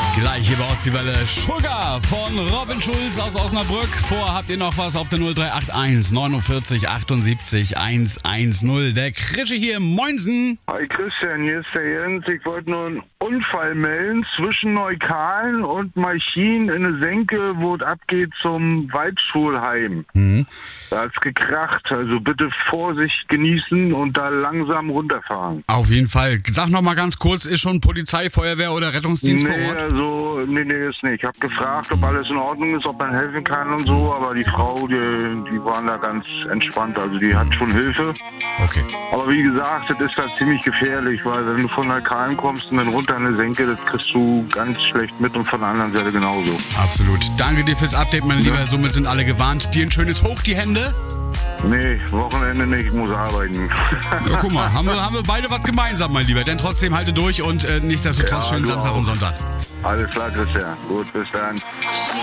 Gleich hier bei Ostseewelle Sugar von Robin Schulz aus Osnabrück. Vorher habt ihr noch was auf der 0381 49 78 110. Der Krische hier, moinsen. Hi Christian, hier ist der Jens. Ich wollte nur einen Unfall melden zwischen Neukalen und Malchin in eine Senke, wo es abgeht zum Waldschulheim. Da hat's gekracht, also bitte Vorsicht genießen und da langsam runterfahren. Auf jeden Fall. Sag noch mal ganz kurz, ist schon Polizei, Feuerwehr oder Rettungsdienst vor Ort? Nee, ist nicht. Ich habe gefragt, ob alles in Ordnung ist, ob man helfen kann und so, aber die Frau, die waren da ganz entspannt, also die hat schon Hilfe. Okay. Aber wie gesagt, das ist da ziemlich gefährlich, weil wenn du von Neukalen kommst und dann runter in eine Senke, das kriegst du ganz schlecht mit und von der anderen Seite genauso. Absolut. Danke dir fürs Update, mein Lieber. Somit sind alle gewarnt. Dir ein schönes Hoch die Hände. Nee, Wochenende nicht, ich muss arbeiten. Ja, guck mal, haben wir beide was gemeinsam, mein Lieber. Denn trotzdem halte durch und nichtsdestotrotz schönen Samstag und Sonntag. Alles klar, Christian. Gut, bis dann.